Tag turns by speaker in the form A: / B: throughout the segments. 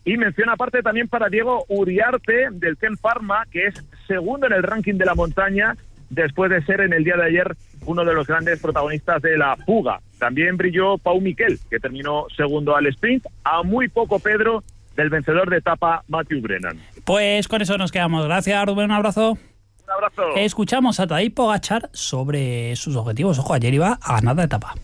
A: Y mención aparte también para Diego Uriarte del Ken Pharma, que es segundo en el ranking de la montaña, después de ser en el día de ayer uno de los grandes protagonistas de la fuga. También brilló Pau Miquel, que terminó segundo al sprint, a muy poco, Pedro, del vencedor de etapa, Matthew Brennan.
B: Pues con eso nos quedamos. Gracias, Rubén, un abrazo.
A: Un abrazo.
B: Escuchamos a Tadej Pogačar sobre sus objetivos. Ojo, ayer iba a ganar la etapa.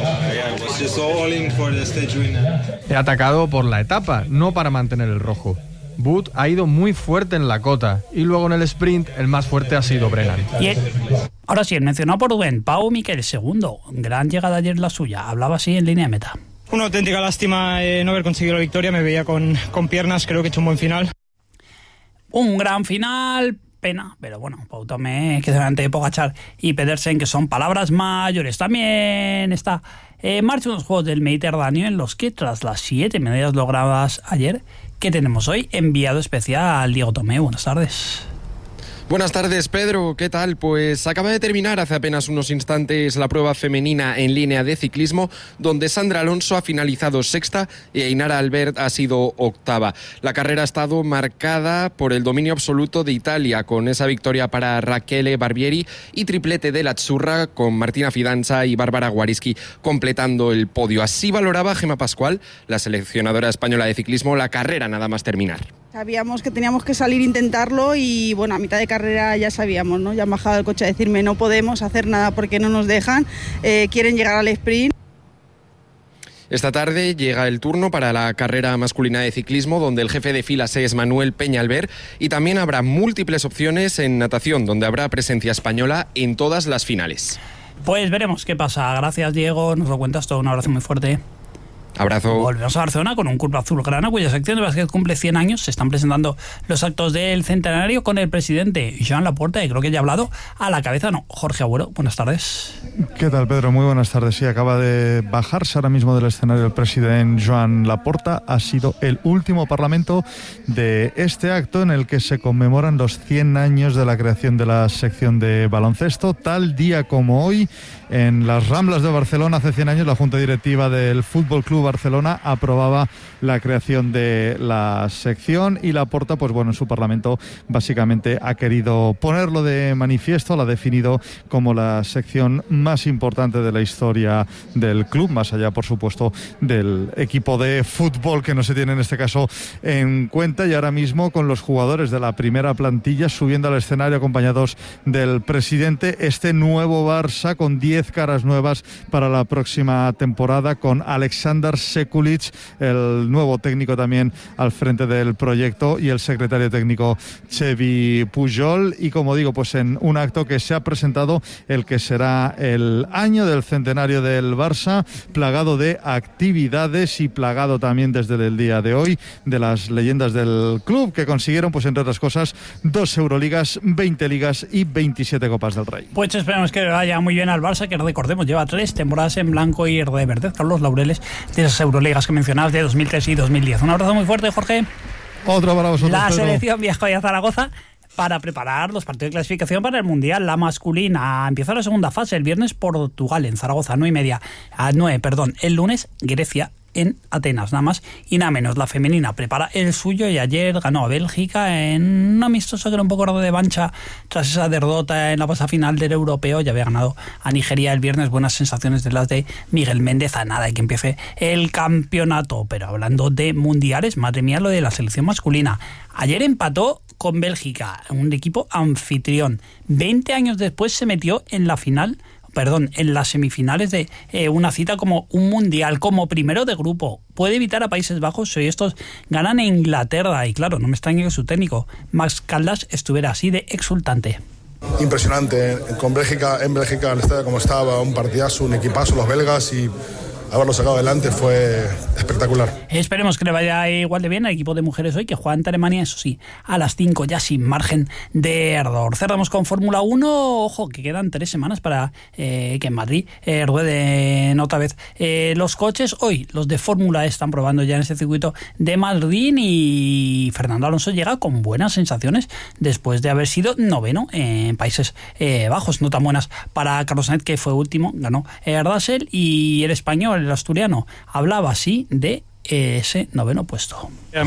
C: He atacado por la etapa, no para mantener el rojo. Wood ha ido muy fuerte en la cota y luego en el sprint el más fuerte ha sido Brennan.
B: Ahora sí, el mencionado por Rubén, Pau Miquel, segundo. Gran llegada ayer la suya. Hablaba así en línea de meta.
D: Una auténtica lástima no haber conseguido la victoria. Me veía con piernas, creo que he hecho un buen final.
B: Un gran final, pena, pero bueno, Pau también que delante de Pogačar y Pedersen, que son palabras mayores. También está en marcha unos Juegos del Mediterráneo en los que tras las 7 medallas logradas ayer, ¿qué tenemos hoy? Enviado especial Diego Tomé. Buenas tardes.
E: Buenas tardes, Pedro. ¿Qué tal? Pues acaba de terminar hace apenas unos instantes la prueba femenina en línea de ciclismo, donde Sandra Alonso ha finalizado sexta y Ainara Albert ha sido octava. La carrera ha estado marcada por el dominio absoluto de Italia, con esa victoria para Rachele Barbieri y triplete de la Azzurra, con Martina Fidanza y Bárbara Guarischi completando el podio. Así valoraba Gemma Pascual, la seleccionadora española de ciclismo, la carrera nada más terminar.
F: Sabíamos que teníamos que salir a intentarlo y bueno, a mitad de carrera ya sabíamos, ¿no? Ya han bajado del coche a decirme no podemos hacer nada porque no nos dejan, quieren llegar al sprint.
E: Esta tarde llega el turno para la carrera masculina de ciclismo, donde el jefe de filas es Manuel Peñalver, y también habrá múltiples opciones en natación, donde habrá presencia española en todas las finales.
B: Pues veremos qué pasa. Gracias, Diego. Nos lo cuentas todo. Un abrazo muy fuerte.
E: Abrazo.
B: Volvemos a Barcelona con un Club Azulgrana, cuya sección de básquet cumple 100 años. Se están presentando los actos del centenario con el presidente Joan Laporta, y creo que ya ha hablado a la cabeza, ¿no? Jorge Agüero, buenas tardes.
G: ¿Qué tal, Pedro? Muy buenas tardes. Sí, acaba de bajarse ahora mismo del escenario el presidente Joan Laporta. Ha sido el último parlamento de este acto en el que se conmemoran los 100 años de la creación de la sección de baloncesto. Tal día como hoy, en las Ramblas de Barcelona, hace 100 años, la Junta Directiva del Fútbol Club Barcelona aprobaba la creación de la sección, y Laporta, pues bueno, en su parlamento básicamente ha querido ponerlo de manifiesto. La ha definido como la sección más importante de la historia del club, más allá, por supuesto, del equipo de fútbol, que no se tiene en este caso en cuenta. Y ahora mismo, con los jugadores de la primera plantilla subiendo al escenario acompañados del presidente, este nuevo Barça con 10 caras nuevas para la próxima temporada, con Alexander Sekulic, el nuevo técnico también al frente del proyecto, y el secretario técnico Xevi Pujol. Y como digo, pues en un acto que se ha presentado el que será el año del centenario del Barça, plagado de actividades y plagado también desde el día de hoy de las leyendas del club, que consiguieron, pues entre otras cosas, 2 Euroligas, 20 ligas y 27 Copas del Rey.
B: Pues esperemos que vaya muy bien al Barça, que recordemos lleva 3 temporadas en blanco y de verde, Carlos Laureles, de esas Euroligas que mencionabas de 2003 y 2010. Un abrazo muy fuerte, Jorge.
G: Otro para vosotros,
B: La
G: Pedro.
B: selección viajó a Zaragoza para preparar los partidos de clasificación para el Mundial. La masculina empieza la segunda fase el viernes, Portugal en Zaragoza, 9:30. El lunes, Grecia en Atenas, nada más y nada menos. La femenina prepara el suyo y ayer ganó a Bélgica en un amistoso que era un poco de revancha tras esa derrota en la pasada final del europeo. Ya había ganado a Nigeria el viernes. Buenas sensaciones de las de Miguel Méndez, a nada de que empiece el campeonato. Pero hablando de mundiales, madre mía, lo de la selección masculina. Ayer empató con Bélgica, un equipo anfitrión. 20 años después se metió en las semifinales de una cita como un mundial, como primero de grupo. Puede evitar a Países Bajos si estos ganan en Inglaterra. Y claro, no me extraña que su técnico, Max Caldas, estuviera así de exultante.
H: Impresionante, en Bélgica, el estadio como estaba, un partidazo, un equipazo, los belgas, y haberlo sacado adelante fue espectacular.
B: Esperemos que le vaya igual de bien al equipo de mujeres hoy, que juega ante Alemania, eso sí, a las 5, ya sin margen de error. Cerramos con Fórmula 1. Ojo, que quedan 3 semanas para que en Madrid rueden otra vez los coches. Hoy los de Fórmula están probando ya en este circuito de Madrid, y Fernando Alonso llega con buenas sensaciones después de haber sido noveno en Países Bajos. No tan buenas para Carlos Sainz, que fue último, ganó Russell, y el español, el asturiano, hablaba así de ese noveno puesto.